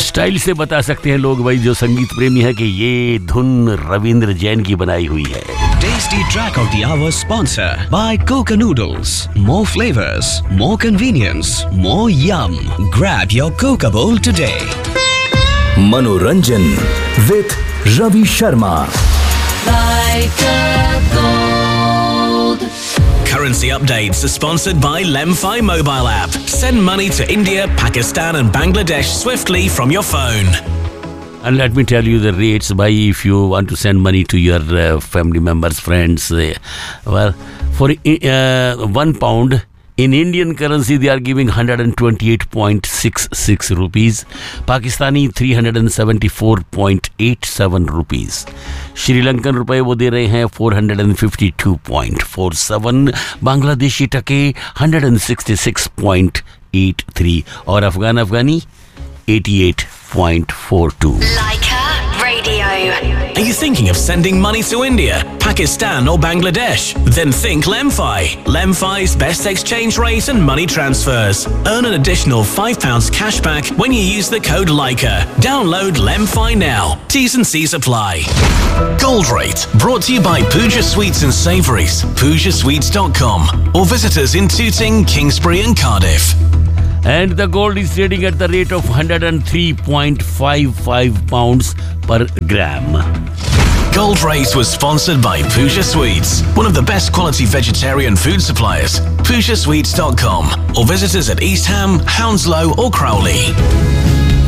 Style से बता सकते हैं लोग भाई जो संगीत प्रेमी है कि ये धुन रविंद्र जैन की बनाई हुई है। Tasty track of the hour sponsor by Coca Noodles. More flavors, more convenience, more yum. Grab your Coca bowl today. मनोरंजन with Ravi Sharma. Like a gold. Currency updates are sponsored by Lemfi mobile app. Send money to India, Pakistan and Bangladesh swiftly from your phone. And let me tell you the rates, bhai, if you want to send money to your family members, friends, well, for £1 in Indian currency, they are giving 128.66 rupees, Pakistani 374.87 rupees, Sri Lankan रुपए वो दे रहे हैं 452.47, बांग्लादेशी टके 166.83 और अफगानी 88.42. Leica Radio. Are you thinking of sending money to India, Pakistan or Bangladesh? Then think Lemfi. Lemfi's best exchange rate and money transfers. Earn an additional £5 cashback when you use the code Leica. Download Lemfi now. T's and C's apply. Gold Rate, brought to you by Pooja Sweets and Savouries, PoojaSweets.com, or visit us in Tooting, Kingsbury and Cardiff. And the gold is trading at the rate of 103.55 pounds per gram. Gold Rate was sponsored by Pooja Sweets, one of the best quality vegetarian food suppliers. PoojaSweets.com, or visit us at East Ham, Hounslow or Crowley.